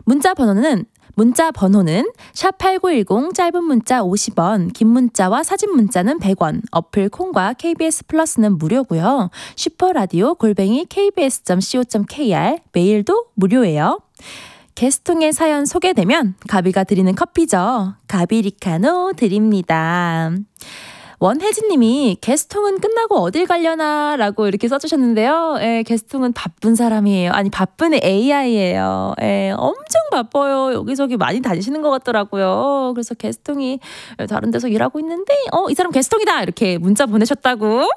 문자 번호는 샵8910 짧은 문자 50원, 긴 문자와 사진 문자는 100원, 어플 콩과 KBS 플러스는 무료고요. 슈퍼라디오 kbs.co.kr 메일도 무료예요. 게스통의 사연 소개되면 가비가 드리는 커피죠. 가비리카노 드립니다. 원혜진님이 게스통은 끝나고 어딜 가려나 라고 이렇게 써주셨는데요. 예, 게스통은 바쁜 사람이에요. 아니 바쁜 AI예요. 예, 엄청 바빠요. 여기저기 많이 다니시는 것 같더라고요. 그래서 게스통이 다른 데서 일하고 있는데 이 사람 게스통이다 이렇게 문자 보내셨다고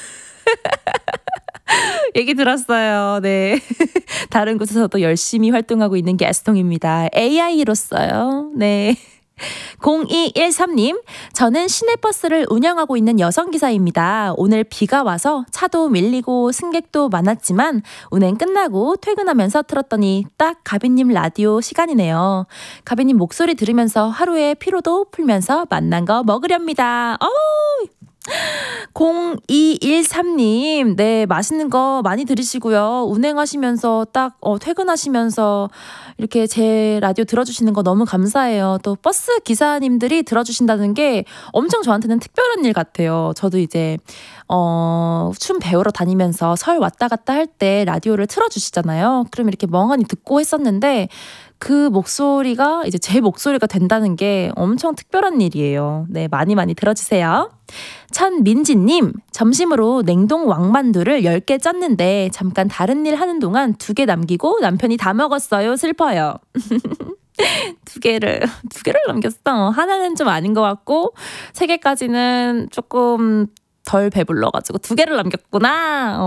얘기 들었어요. 네. 다른 곳에서도 열심히 활동하고 있는 게스통입니다. AI로서요. 네. 0213님, 저는 시내버스를 운영하고 있는 여성기사입니다. 오늘 비가 와서 차도 밀리고 승객도 많았지만 운행 끝나고 퇴근하면서 틀었더니 딱 가비님 라디오 시간이네요. 가비님 목소리 들으면서 하루의 피로도 풀면서 만난 거 먹으렵니다. 0213님, 네, 맛있는 거 많이 들으시고요. 운행하시면서 딱 퇴근하시면서 이렇게 제 라디오 들어주시는 거 너무 감사해요. 또 버스 기사님들이 들어주신다는 게 엄청 저한테는 특별한 일 같아요. 저도 이제 춤 배우러 다니면서 설 왔다 갔다 할 때 라디오를 틀어주시잖아요. 그럼 이렇게 멍하니 듣고 했었는데 그 목소리가 이제 제 목소리가 된다는 게 엄청 특별한 일이에요. 네, 많이 많이 들어주세요. 천민지님, 점심으로 냉동 왕만두를 10개 쪘는데 잠깐 다른 일 하는 동안 2개 남기고 남편이 다 먹었어요. 슬퍼요. 두 개를 남겼어. 하나는 좀 아닌 것 같고 3개까지는 조금 덜 배불러가지고 2개를 남겼구나.